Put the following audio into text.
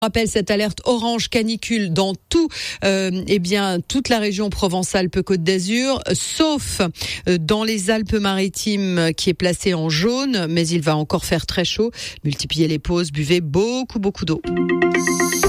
Rappelle cette alerte orange canicule dans toute la région Provence-Alpes-Côte d'Azur, sauf dans les Alpes-Maritimes qui est placée en jaune, mais il va encore faire très chaud. Multipliez les pauses, buvez beaucoup d'eau.